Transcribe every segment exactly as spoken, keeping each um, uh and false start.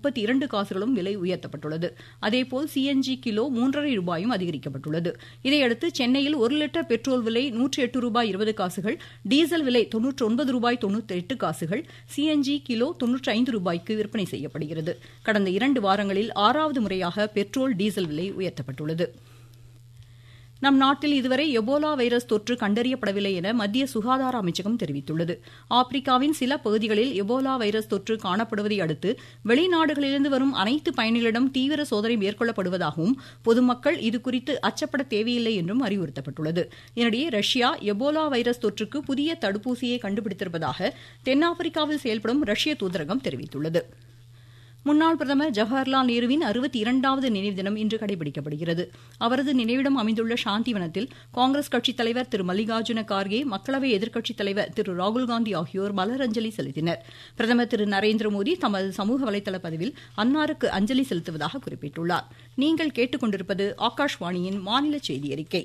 முப்பத்தி இரண்டு காசுகளும் விலை உயர்த்தப்பட்டுள்ளது. அதேபோல் சிஎன்ஜி கிலோ மூன்றரை ரூபாயும் அதிகரிக்கப்பட்டுள்ளது. இதையடுத்து சென்னையில் ஒரு லிட்டர் பெட்ரோல் விலை நூற்றி எட்டு ரூபாய் இருபது காசுகள், டீசல் விலை தொன்னூற்றி ஒன்பது ரூபாய் தொன்னூற்றி எட்டு காசுகள், சிஎன்ஜி கிலோ தொன்னூற்றி ஐந்து ரூபாய்க்கு விற்பனை செய்யப்படுகிறது. கடந்த இரண்டு வாரங்களில் ஆறாவது முறையாக பெட்ரோல் டீசல் விலை உயர்த்தப்பட்டுள்ளது. நம் நாட்டில் இதுவரை எபோலா வைரஸ் தொற்று கண்டறியப்படவில்லை என மத்திய சுகாதார அமைச்சகம் தெரிவித்துள்ளது. ஆப்பிரிக்காவின் சில பகுதிகளில் எபோலா வைரஸ் தொற்று காணப்படுவதை அடுத்து வெளிநாடுகளிலிருந்து வரும் அனைத்து பயணிகளிடம் தீவிர சோதனை மேற்கொள்ளப்படுவதாகவும் பொதுமக்கள் இதுகுறித்து அச்சப்பட தேவையில்லை என்றும் அறிவுறுத்தப்பட்டுள்ளது. இதனிடையே ரஷ்யா எபோலா வைரஸ் தொற்றுக்கு புதிய தடுப்பூசியை கண்டுபிடித்திருப்பதாக தென்னாப்பிரிக்காவில் செயல்படும் ரஷ்ய தூதரகம் தெரிவித்துள்ளது. முன்னாள் பிரதமர் ஜவஹர்லால் நேருவின் அறுபத்தி இரண்டாவது நினைவு தினம் இன்று கடைபிடிக்கப்படுகிறது. அவரது நினைவிடம் அமைந்துள்ள சாந்திவனத்தில் காங்கிரஸ் கட்சித் தலைவர் திரு மல்லிகார்ஜுன கார்கே, மக்களவை எதிர்க்கட்சித் தலைவர் திரு ராகுல்காந்தி ஆகியோர் மலரஞ்சலி செலுத்தினர். பிரதமர் திரு நரேந்திர மோடி தமது சமூக வலைதள பதிவில் அன்னாருக்கு அஞ்சலி செலுத்துவதாக குறிப்பிட்டுள்ளார். நீங்கள் கேட்டுக் கொண்டிருப்பது ஆகாஷ்வாணியின் மாநில செய்தி அறிக்கை.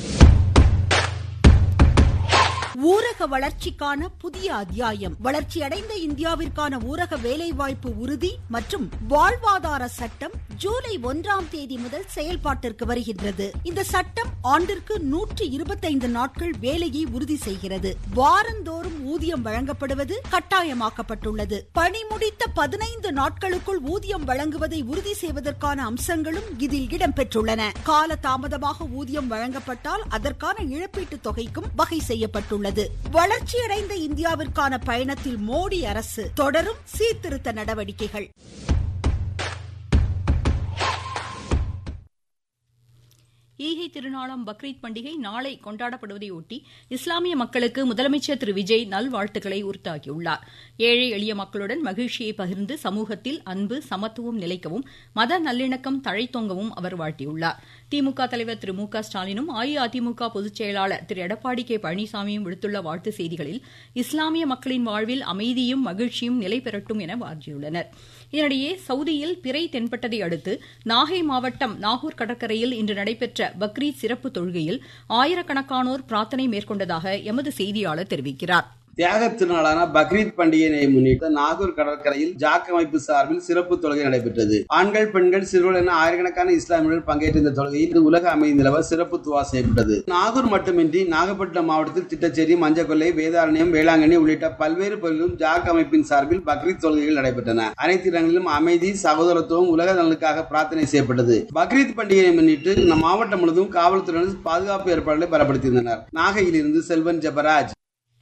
ஊரக வளர்ச்சிக்கான புதிய அத்தியாயம். வளர்ச்சியடைந்த இந்தியாவிற்கான ஊரக வேலைவாய்ப்பு உறுதி மற்றும் வாழ்வாதார சட்டம் ஜூலை ஒன்றாம் தேதி முதல் செயல்பாட்டிற்கு வருகின்றது. இந்த சட்டம் ஆண்டிற்கு நூற்றி இருபத்தைந்து நாட்கள் வேலையை உறுதி செய்கிறது. வாரந்தோறும் ஊதியம் வழங்கப்படுவது கட்டாயமாக்கப்பட்டுள்ளது. பணி முடித்த பதினைந்து நாட்களுக்குள் ஊதியம் வழங்குவதை உறுதி செய்வதற்கான அம்சங்களும் இதில் இடம்பெற்றுள்ளன. கால தாமதமாக ஊதியம் வழங்கப்பட்டால் அதற்கான இழப்பீட்டுத் தொகைக்கும் வகை செய்யப்பட்டுள்ளது. வளர்ச்சியடைந்த இந்தியாவிற்கான பயணத்தில் மோடி அரசு தொடரும் சீர்திருத்த நடவடிக்கைகள். ஈகை திருநாளாம் பக்ரீத் பண்டிகை நாளை கொண்டாடப்படுவதையொட்டி இஸ்லாமிய மக்களுக்கு முதலமைச்சர் திரு விஜய் நல்வாழ்த்துக்களை உரித்தாக்கியுள்ளார். ஏழை எளிய மக்களுடன் மகிழ்ச்சியை பகிர்ந்து சமூகத்தில் அன்பு, சமத்துவம் நிலைக்கவும் மத நல்லிணக்கம் தழைத்தோங்கவும் அவர் வாழ்த்தியுள்ளார். திமுக தலைவர் திரு மு க ஸ்டாலினும் அஇஅதிமுக பொதுச் செயலாளர் திரு எடப்பாடி கே பழனிசாமியும் விடுத்துள்ள வாழ்த்து செய்திகளில் இஸ்லாமிய மக்களின் வாழ்வில் அமைதியும் மகிழ்ச்சியும் நிலை பெறட்டும் என வாழ்த்தியுள்ளனர். இதனிடையே சவுதியில் பிறை தென்பட்டதை அடுத்து நாகை மாவட்டம் நாகூர் கடற்கரையில் இன்று நடைபெற்ற பக்ரீத் சிறப்பு தொழுகையில் ஆயிரக்கணக்கானோர் பிரார்த்தனை மேற்கொண்டதாக எமது செய்தியாளர் தெரிவிக்கிறார். தியாக திருநாளான பக்ரீத் பண்டிகையை முன்னிட்டு நாகூர் கடற்கரையில் ஜாக் அமைப்பு சார்பில் சிறப்பு தொழுகை நடைபெற்றது. ஆண்கள், பெண்கள், சிறுவர்கள் என ஆயிரக்கணக்கான இஸ்லாமியர்கள் பங்கேற்ற இந்த தொழுகையில் உலக அமைதி நிலவ சிறப்பு துவா செய்யப்பட்டது. நாகூர் மட்டுமின்றி நாகப்பட்டினம் மாவட்டத்தில் திட்டச்சேரி, மஞ்சக்கொல்லை, வேதாரண்யம், வேளாங்கண்ணி உள்ளிட்ட பல்வேறு பகுதிகளிலும் ஜாக் அமைப்பின் சார்பில் பக்ரீத் தொழுகைகள் நடைபெற்றன. அனைத்து இடங்களிலும் அமைதி, சகோதரத்துவம், உலக நலனுக்காக பிரார்த்தனை செய்யப்பட்டது. பக்ரீத் பண்டிகையை முன்னிட்டு மாவட்டம் முழுவதும் காவல்துறையினர் பாதுகாப்பு ஏற்பாடுகளை பலப்படுத்தியிருந்தனர். நாகையிலிருந்து செல்வன் ஜெபராஜ்.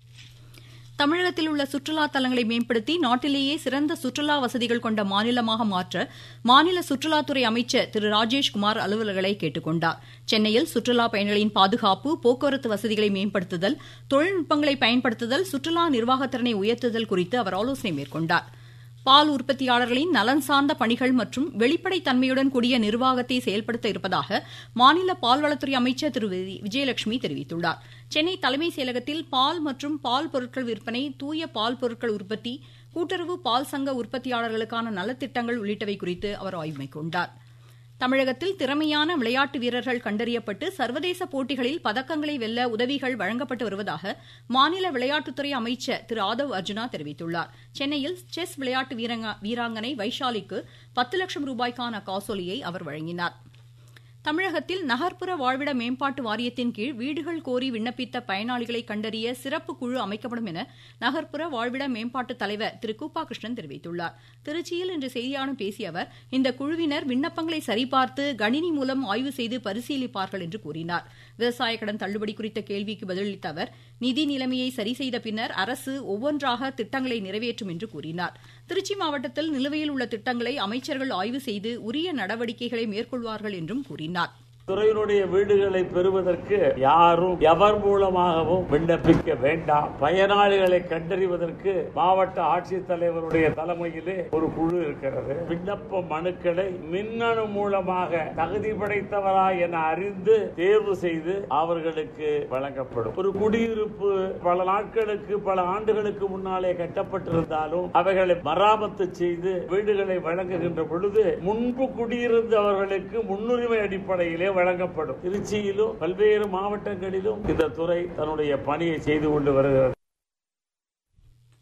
தமிழகத்தில் உள்ள சுற்றுலா தலங்களை மேம்படுத்தி நாட்டிலேயே சிறந்த சுற்றுலா வசதிகள் கொண்ட மாநிலமாக மாற்ற மாநில சுற்றுலாத்துறை அமைச்சர் திரு ராஜேஷ்குமார் அலுவலர்களை கேட்டுக் கொண்டார். சென்னையில் சுற்றுலா பயணிகளின் பாதுகாப்பு, போக்குவரத்து வசதிகளை மேம்படுத்துதல், தொழில்நுட்பங்களை பயன்படுத்துதல், சுற்றுலா நிர்வாகத்திறனை உயர்த்துதல் குறித்து அவர் ஆலோசனை மேற்கொண்டார். பால் உற்பத்தியாளர்களின் நலன் சார்ந்த பணிகள் மற்றும் வெளிப்படைத் தன்மையுடன் கூடிய நிர்வாகத்தை செயல்படுத்த இருப்பதாக மாநில பால்வளத்துறை அமைச்சர் திரு விஜயலட்சுமி தெரிவித்துள்ளார். சென்னை தலைமைச் செயலகத்தில் பால் மற்றும் பால் பொருட்கள் விற்பனை, தூய பால் பொருட்கள் உற்பத்தி, கூட்டுறவு பால் சங்க உற்பத்தியாளர்களுக்கான நலத்திட்டங்கள் உள்ளிட்டவை குறித்து அவர் ஆய்வு மேற்கொண்டார். தமிழகத்தில் திறமையான விளையாட்டு வீரர்கள் கண்டறியப்பட்டு சர்வதேச போட்டிகளில் பதக்கங்களை வெல்ல உதவிகள் வழங்கப்பட்டு வருவதாக மாநில விளையாட்டுத்துறை அமைச்சர் திரு ஆதவ் அர்ஜுனா தெரிவித்துள்ளார். சென்னையில் செஸ் விளையாட்டு வீராங்கனை வைஷாலிக்கு பத்து லட்சம் ரூபாய்க்கான காசோலியை அவர் வழங்கினார். தமிழகத்தில் நகர்ப்புற வாழ்விட மேம்பாட்டு வாரியத்தின் கீழ் வீடுகள் கோரி விண்ணப்பித்த பயனாளிகளை கண்டறிய சிறப்பு குழு அமைக்கப்படும் என நகர்ப்புற வாழ்விட மேம்பாட்டு தலைவர் திரு கூப்பா கிருஷ்ணன் தெரிவித்துள்ளார். திருச்சியில் இன்று செய்தியாளர்களிடம் பேசிய அவர் இந்த குழுவினர் விண்ணப்பங்களை சரிபார்த்து கணினி மூலம் ஆய்வு செய்து பரிசீலிப்பார்கள் என்று கூறினார். விவசாய கடன் தள்ளுபடி குறித்த கேள்விக்கு பதிலளித்த அவர் நிதி நிலைமையை சரி செய்த பின்னர் அரசு ஒவ்வொன்றாக திட்டங்களை நிறைவேற்றும் என்று கூறினார். திருச்சி மாவட்டத்தில் நிலுவையில் உள்ள திட்டங்களை அமைச்சர்கள் ஆய்வு செய்து உரிய நடவடிக்கைகளை மேற்கொள்வார்கள் என்றும் கூறினார். துறையினுடைய வீடுகளை பெறுவதற்கு யாரும் எவர் மூலமாகவும் விண்ணப்பிக்க வேண்டாம். பயனாளிகளை கண்டறிவதற்கு மாவட்ட ஆட்சித்தலைவருடைய தலைமையிலே ஒரு குழு இருக்கிறது. விண்ணப்ப மனுக்களை மின்னணு மூலமாக தகுதி படைத்தவரா என அறிந்து தேர்வு செய்து அவர்களுக்கு வழங்கப்படும். ஒரு குடியிருப்பு பல நாட்களுக்கு பல ஆண்டுகளுக்கு முன்னாலே கட்டப்பட்டிருந்தாலும் அவைகளை மராமத்து செய்து வீடுகளை வழங்குகின்ற பொழுது முன்பு குடியிருந்தவர்களுக்கு முன்னுரிமை அடிப்படையிலே வழங்கப்படும். திருச்சியிலும் பல்வேறு மாவட்டங்களிலும் இந்த துறை தன்னுடைய பணியை செய்து கொண்டு வருகிறது.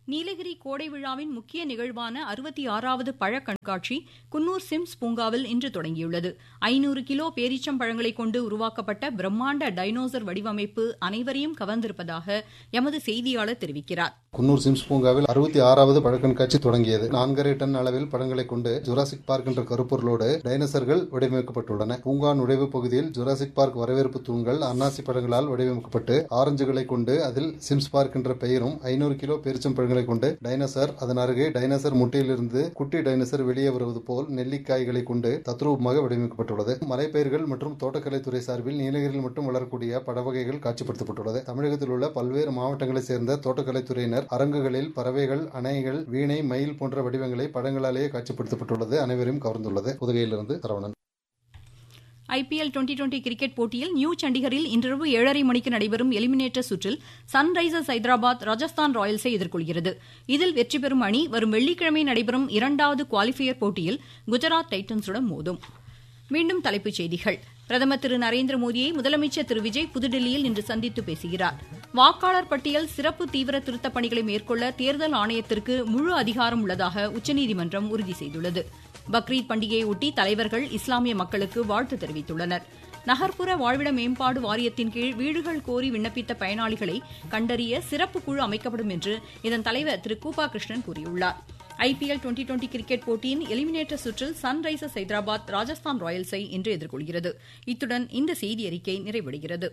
நீலகிரி கோடை விழாவின் முக்கிய நிகழ்வான அறுபத்தி ஆறாவது பழ கண்காட்சி குன்னூர் சிம்ஸ் பூங்காவில் இன்று தொடங்கியுள்ளது. ஐநூறு கிலோ பேரீச்சம் பழங்களை கொண்டு உருவாக்கப்பட்ட பிரம்மாண்ட டைனோசர் வடிவமைப்பு அனைவரையும் கவர்ந்திருப்பதாக எமது செய்தியாளர் தெரிவிக்கிறார். குன்னூர் சிம்ஸ் பூங்காவில் அறுபத்தி ஆறாவது பழ கண்காட்சி தொடங்கியது. நான்கரை டன் அளவில் பழங்களை கொண்டு ஜுராசிக் பார்க் என்ற கருப்பொருளோடு டைனோசர்கள் வடிவமைக்கப்பட்டுள்ளன. பூங்கா நுழைவு பகுதியில் ஜுராசிக் பார்க் வரவேற்பு தூண்கள் அன்னாசி பழங்களால் வடிவமைக்கப்பட்டு ஆரஞ்சுகளை கொண்டு அதில் சிம்ஸ் பார்க் என்ற பெயரும் ஐநூறு கிலோ பேரிச்சம் பழங்களை கொண்டு டைனோசர், அதன் அருகே டைனோசர் முட்டையிலிருந்து குட்டி டைனோசர் வெளியே வருவது போல் நெல்லிக்காய்களை கொண்டு தத்ரூபமாக வடிவமைக்கப்பட்டுள்ளது. மலைப்பயிர்கள் மற்றும் தோட்டக்கலைத்துறை சார்பில் நீலகிரியில் மட்டும் வளரக்கூடிய பழ வகைகள் காட்சிப்படுத்தப்பட்டுள்ளது. தமிழகத்தில் உள்ள பல்வேறு மாவட்டங்களைச் சேர்ந்த தோட்டக்கலைத்துறையினர் அரங்குகளில் பறவைகள், அணைகள், வீணை, மயில் போன்ற வடிவங்களை பழங்களாலேயே காட்சிப்படுத்தப்பட்டுள்ளது. அனைவரையும் கவர்ந்துள்ளது. புதுகையிலிருந்து Saravanan. IPL twenty twenty cricket போட்டியில் நியூ சண்டிகரில் இன்றிரவு ஏழரை மணிக்கு நடைபெறும் எலிமினேட்டர் சுற்றில் சன்ரைசர்ஸ் ஐதராபாத் ராஜஸ்தான் ராயல்ஸை எதிர்கொள்கிறது. இதில் வெற்றி பெறும் அணி வரும் வெள்ளிக்கிழமை நடைபெறும் இரண்டாவது குவாலிஃபயர் போட்டியில் குஜராத் டைட்டன்ஸுடன் மோதும். மீண்டும் தலைப்புச் செய்திகள். பிரதமர் திரு நரேந்திர மோடியை முதலமைச்சர் திரு விஜய் புதுடில்லியில் இன்று சந்தித்து பேசுகிறார். வாக்காளர் பட்டியல் சிறப்பு தீவிர திருத்தப் பணிகளை மேற்கொள்ள தேர்தல் ஆணையத்திற்கு முழு அதிகாரம் உள்ளதாக உச்சநீதிமன்றம் உறுதி செய்துள்ளது. பக்ரீத் பண்டிகையொட்டி தலைவர்கள் இஸ்லாமிய மக்களுக்கு வாழ்த்து தெரிவித்துள்ளனர். நகர்ப்புற வாழ்விட மேம்பாடு வாரியத்தின் கீழ் வீடுகள் கோரி விண்ணப்பித்த பயனாளிகளை கண்டறிய சிறப்பு குழு அமைக்கப்படும் என்று இதன் தலைவர் திரு கூபா கிருஷ்ணன் கூறியுள்ளார். ஐபிஎல் டுவெண்டி டுவெண்டி கிரிக்கெட் போட்டியின் எலிமினேட்டர் சுற்றில் சன்ரைசர்ஸ் ஐதராபாத் ராஜஸ்தான் ராயல்ஸை இன்று எதிர்கொள்கிறது. இத்துடன் இந்த செய்தி அறிக்கை நிறைவடைகிறது.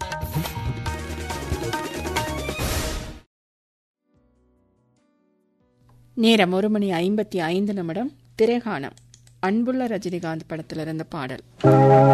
நேரம் ஒரு மணி ஐம்பத்தி ஐந்து நிமிடம். திரைகாணம். அன்புள்ள ரஜினிகாந்த் படத்திலிருந்த பாடல்.